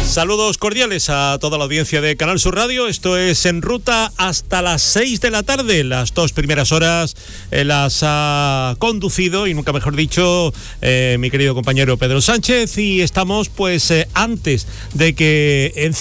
Saludos cordiales a toda la audiencia de Canal Sur Radio. Esto es En Ruta hasta las 6 de la tarde. Las 2 primeras horas las ha conducido, y nunca mejor dicho, mi querido compañero Pedro Sánchez. Y estamos pues antes de que